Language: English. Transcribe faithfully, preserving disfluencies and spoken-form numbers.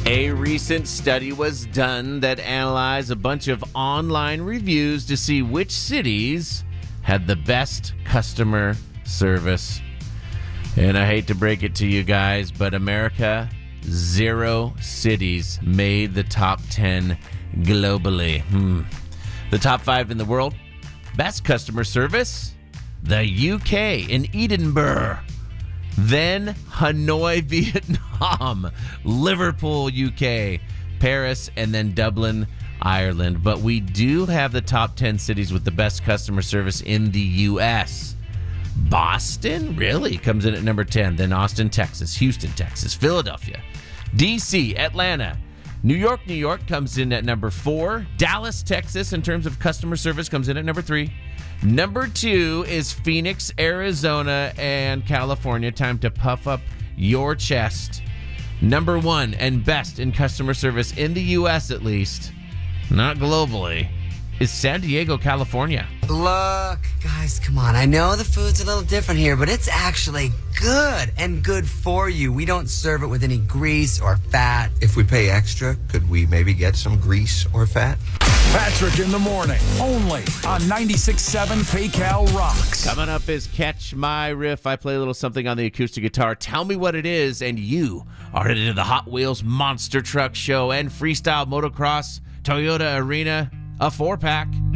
A recent study was done that analyzed a bunch of online reviews to see which cities had the best customer service. And I hate to break it to you guys, but America, zero cities made the top ten globally. Hmm. The top five in the world, best customer service, the U K in Edinburgh. Then Hanoi, Vietnam, Liverpool, U K, Paris, and then Dublin, Ireland. But we do have the top ten cities with the best customer service in the U S. Boston, really, comes in at number ten. Then Austin, Texas, Houston, Texas, Philadelphia, D C, Atlanta, New York, New York comes in at number four. Dallas, Texas, in terms of customer service, comes in at number three. Number two is Phoenix, Arizona, and California. Time to puff up your chest. Number one and best in customer service in the U S at least, not globally, is San Diego, California. Look, guys, come on. I know the food's a little different here, but it's actually good and good for you. We don't serve it with any grease or fat. If we pay extra, could we maybe get some grease or fat? Patrick in the morning, only on ninety-six point seven PayCal Rocks. Coming up is Catch My Riff. I play a little something on the acoustic guitar. Tell me what it is, and you are headed to the Hot Wheels Monster Truck Show and Freestyle Motocross Toyota Arena, a four-pack.